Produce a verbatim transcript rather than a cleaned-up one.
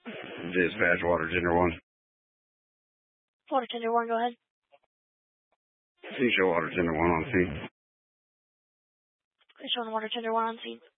Dispatch, water tender one. Water tender one, go ahead. Please show water tender one on scene. Please show water tender one on scene.